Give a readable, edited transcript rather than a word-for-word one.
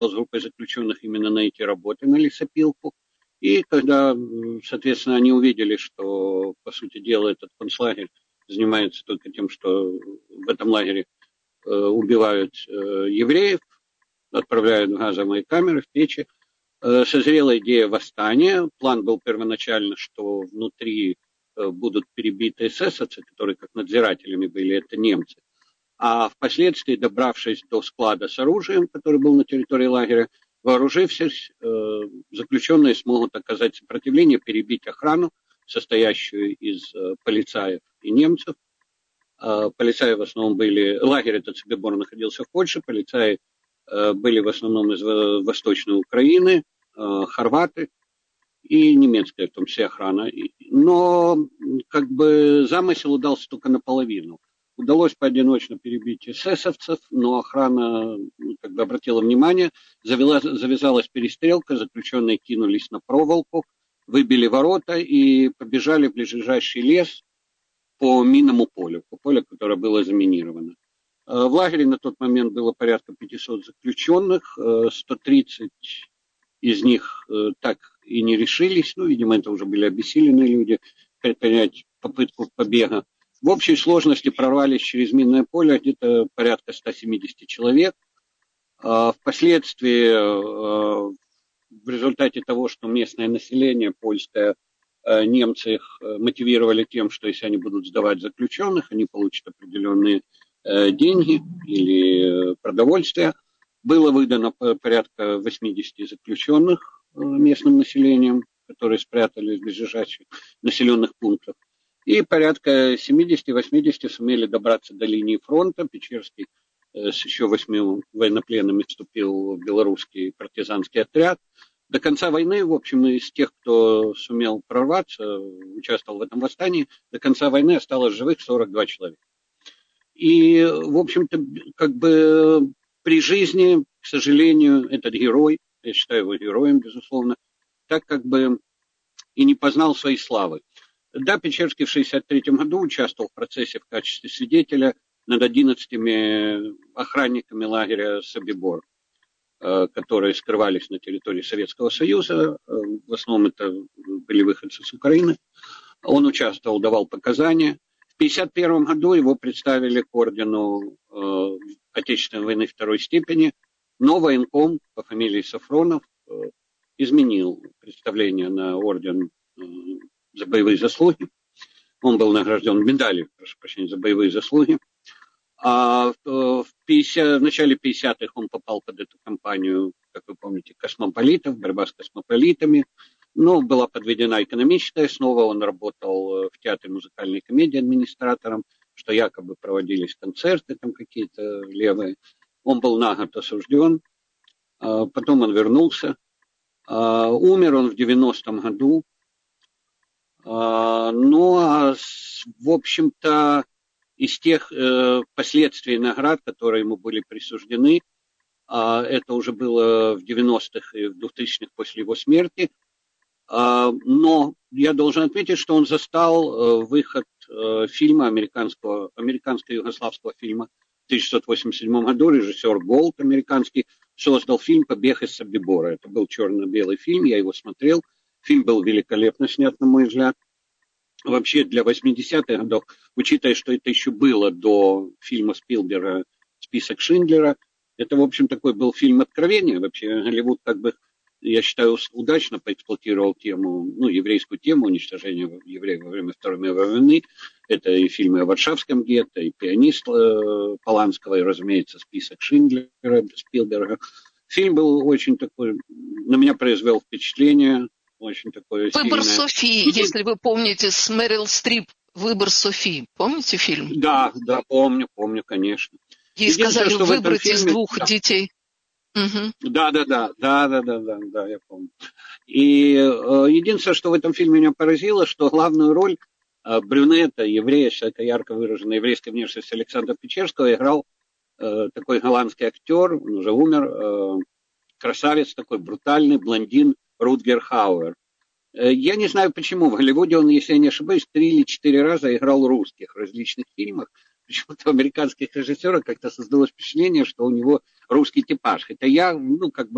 с группой заключенных именно на эти работы, на лесопилку. И когда, соответственно, они увидели, что, по сути дела, этот концлагерь занимается только тем, что в этом лагере убивают евреев, отправляют в газовые камеры, в печи, созрела идея восстания. План был первоначально, что внутри будут перебиты эсэсовцы, которые как надзирателями были, это немцы. А впоследствии, добравшись до склада с оружием, который был на территории лагеря, вооружившись, заключенные смогут оказать сопротивление, перебить охрану, состоящую из полицаев и немцев. Полицаи в основном были... Лагерь этот Собибор находился в Польше, полицаи были в основном из Восточной Украины, хорваты и немецкая, в том числе охрана. Но как бы замысел удался только наполовину. Удалось поодиночно перебить эсэсовцев, но охрана как бы обратила внимание, завязалась перестрелка, заключенные кинулись на проволоку, выбили ворота и побежали в ближайший лес по минному полю, по полю, которое было заминировано. В лагере на тот момент было порядка 500 заключенных, 130 из них так и не решились, ну, видимо, это уже были обессиленные люди, предпринять попытку побега. В общей сложности прорвались через минное поле где-то порядка 170 человек. Впоследствии, в результате того, что местное население польское, немцы их мотивировали тем, что если они будут сдавать заключенных, они получат определенные деньги или продовольствие. Было выдано порядка 80 заключенных местным населением, которые спрятались в ближайших населенных пунктах. И порядка 70-80 сумели добраться до линии фронта. Печерский с еще 8 военнопленными вступил в белорусский партизанский отряд. До конца войны, в общем, из тех, кто сумел прорваться, участвовал в этом восстании, до конца войны осталось живых 42 человека. И, в общем-то, как бы при жизни, к сожалению, этот герой, я считаю его героем, безусловно, так как бы и не познал своей славы. Да, Печерский в 1963 году участвовал в процессе в качестве свидетеля над 11 охранниками лагеря Собибор, которые скрывались на территории Советского Союза. В основном это были выходцы с Украины. Он участвовал, давал показания. В 1951 году его представили к ордену Отечественной войны второй степени, но военком по фамилии Сафронов изменил представление на орден за боевые заслуги. Он был награжден медалью, прошу прощения, за боевые заслуги. А в начале 50-х он попал под эту кампанию, как вы помните, космополитов, борьба с космополитами. Но была подведена экономическая основа, он работал в театре музыкальной комедии администратором, что якобы проводились концерты там какие-то левые. Он был на год осужден, потом он вернулся. Умер он в 90-м году. Ну, в общем-то, из тех последствий наград, которые ему были присуждены, это уже было в 90-х и в 2000-х после его смерти, но я должен отметить, что он застал выход фильма американско-югославского фильма в 1987 году. Режиссер Голд американский создал фильм «Побег из Собибора». Это был черно-белый фильм, я его смотрел. Фильм был великолепно снят, на мой взгляд. Вообще для 80-х годов, учитывая, что это еще было до фильма Спилберга «Список Шиндлера», это, в общем, такой был фильм откровения. Вообще Голливуд, как бы, я считаю, удачно поэксплуатировал тему, ну, еврейскую тему уничтожения евреев во время Второй мировой войны. Это и фильмы о Варшавском гетто, и «Пианист» Поланского, и, разумеется, «Список Шиндлера» Спилберга. Фильм был очень такой, на меня произвел впечатление. Очень такое «Выбор сильное. Софии», если вы помните, с Мэрил Стрип. «Выбор Софии». Помните фильм? Да, помню, конечно. Ей сказали выбрать из двух да. детей. Угу. Да, я помню. И единственное, что в этом фильме меня поразило, что главную роль брюнета, еврея, человека ярко выраженной еврейской внешности Александра Печерского играл такой голландский актер, он уже умер, красавец такой, брутальный блондин Рутгер Хауэр. Я не знаю почему. В Голливуде он, если я не ошибаюсь, 3 или 4 раза играл русских в различных фильмах. Почему-то у американских режиссеров как-то создалось впечатление, что у него русский типаж. Хотя я, как бы